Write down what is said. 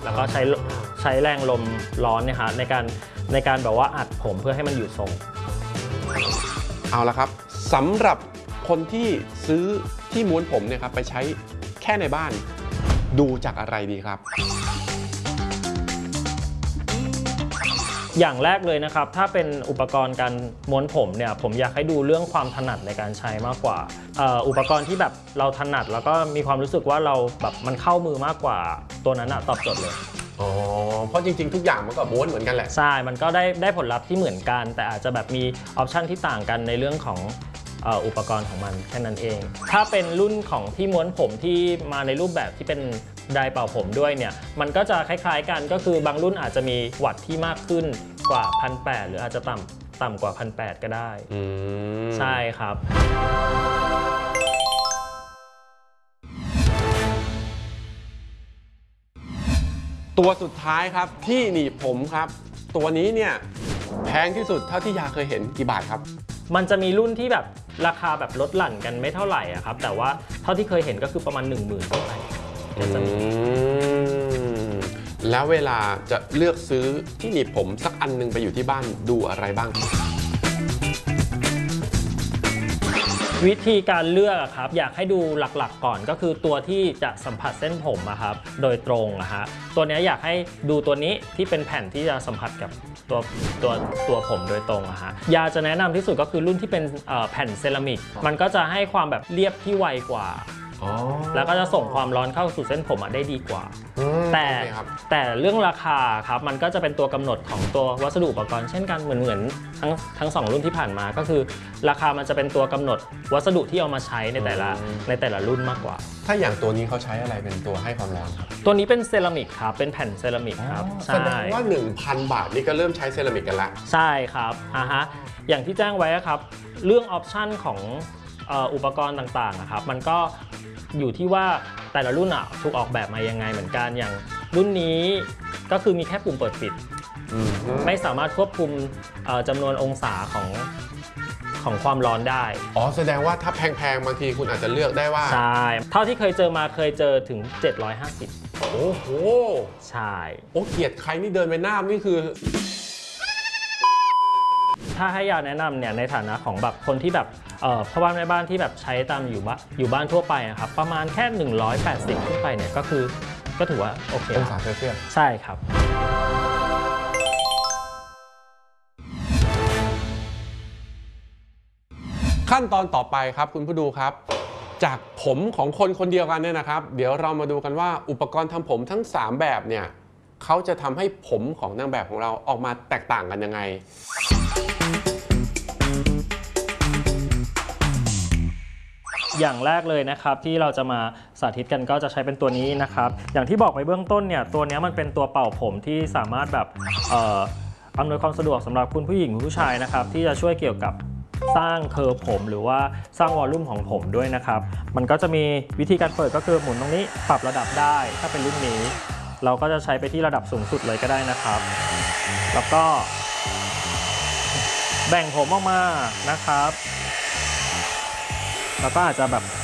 แล้วก็ใช้แรงลมร้อนเนี่ยฮะในการแบบว่าอัดผมเพื่อให้มันอยู่ทรงเอาละครับสำหรับคนที่ซื้อที่ม้วนผมเนี่ยครับไปใช้แค่ในบ้านดูจากอะไรดีครับอย่างแรกเลยนะครับถ้าเป็นอุปกรณ์การม้วนผมเนี่ยผมอยากให้ดูเรื่องความถนัดในการใช้มากกว่าอุปกรณ์ที่แบบเราถนัดแล้วก็มีความรู้สึกว่าเราแบบมันเข้ามือมากกว่าตัวนั้นตอบโจทย์เลยอ๋อเพราะจริงๆทุกอย่างมันก็ม้วนเหมือนกันแหละใช่มันก็ได้ผลลัพธ์ที่เหมือนกันแต่อาจจะแบบมีออปชันที่ต่างกันในเรื่องของอุปกรณ์ของมันแค่นั้นเองถ้าเป็นรุ่นของที่ม้วนผมที่มาในรูปแบบที่เป็นไดร์เป่าผมด้วยเนี่ยมันก็จะคล้ายๆกันก็คือบางรุ่นอาจจะมีวัตต์ที่มากขึ้นกว่า 1,800 หรืออาจจะต่ำกว่า 1,800 ก็ได้ใช่ครับตัวสุดท้ายครับที่หนีบผมครับตัวนี้เนี่ยแพงที่สุดเท่าที่ยาเคยเห็นกี่บาทครับมันจะมีรุ่นที่แบบราคาแบบลดหลั่นกันไม่เท่าไหร่ครับแต่ว่าเท่าที่เคยเห็นก็คือประมาณ 10,000 ขึ้นไปแล้วเวลาจะเลือกซื้อที่หนีบผมสักอันนึงไปอยู่ที่บ้านดูอะไรบ้างวิธีการเลือกครับอยากให้ดูหลักๆก่อนก็คือตัวที่จะสัมผัสเส้นผมครับโดยตรงตัวนี้อยากให้ดูตัวนี้ที่เป็นแผ่นที่จะสัมผัสกับตัวผมโดยตรงยาจะแนะนำที่สุดก็คือรุ่นที่เป็นแผ่นเซรามิกมันก็จะให้ความแบบเรียบที่ไวกว่าแล้วก็จะส่งความร้อนเข้าสู่เส้นผมได้ดีกว่าแต่เรื่องราคาครับมันก็จะเป็นตัวกำหนดของตัววัสดุอุปกรณ์เช่นกันเหมือนทั้ง2รุ่นที่ผ่านมาก็คือราคามันจะเป็นตัวกำหนดวัสดุที่เอามาใช้ในแต่ละรุ่นมากกว่าถ้าอย่างตัวนี้เขาใช้อะไรเป็นตัวให้ความร้อนครับตัวนี้เป็นเซรามิกครับเป็นแผ่นเซรามิกครับแสดงว่า 1,000 บาทนี่ก็เริ่มใช้เซรามิกกันละใช่ครับอย่างที่แจ้งไว้ครับเรื่องออปชันของอุปกรณ์ต่างๆครับมันก็อยู่ที่ว่าแต่ละรุ่นถูกออกแบบมายังไงเหมือนกันอย่างรุ่นนี้ก็คือมีแค่ปุ่มเปิดปิดไม่สามารถควบคุมจำนวนองศาของความร้อนได้แสดงว่าถ้าแพงๆบางทีคุณอาจจะเลือกได้ว่าใช่เท่าที่เคยเจอมาเคยเจอถึง750 โอ้โหใช่เกลียดใครนี่เดินไปหน้านี่คือถ้าให้ยาแนะนำเนี่ยในฐานะของแบบคนที่แบบพ่อบ้านแม่บ้านที่แบบใช้ตามอยู่บ้านทั่วไปนะครับประมาณแค่180ขึ้นไปเนี่ยก็ถือว่าโอเคองศาเซลเซียสใช่ครับขั้นตอนต่อไปครับคุณผู้ดูครับจากผมของคนคนเดียวกันเนี่ยนะครับเดี๋ยวเรามาดูกันว่าอุปกรณ์ทำผมทั้ง3แบบเนี่ยเขาจะทำให้ผมของนางแบบของเราออกมาแตกต่างกันยังไงอย่างแรกเลยนะครับที่เราจะมาสาธิตกันก็จะใช้เป็นตัวนี้นะครับอย่างที่บอกไปเบื้องต้นเนี่ยตัวนี้มันเป็นตัวเป่าผมที่สามารถแบบอำนวยความสะดวกสำหรับคุณผู้หญิงคุณผู้ชายนะครับที่จะช่วยเกี่ยวกับสร้างเคอร์ฟผมหรือว่าสร้างวอลลุ่มของผมด้วยนะครับมันก็จะมีวิธีการเปิดก็คือหมุนตรงนี้ปรับระดับได้ถ้าเป็นรุ่นนี้เราก็จะใช้ไปที่ระดับสูงสุดเลยก็ได้นะครับแล้วก็แบ่งผมออกมานะครับแล้วก็อาจจะแบบ